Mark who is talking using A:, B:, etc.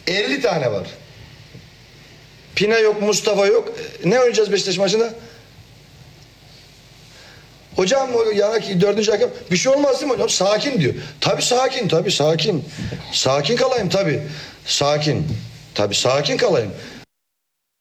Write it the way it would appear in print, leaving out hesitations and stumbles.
A: 50 tane var. Pina yok, Mustafa yok. Ne oynayacağız Beşiktaş maçında? Hocam o yana 4. hakem bir şey olmaz değil mi hocam? Sakin diyor. Tabii sakin, tabii sakin. Sakin kalayım tabii. Sakin. Tabii sakin kalayım.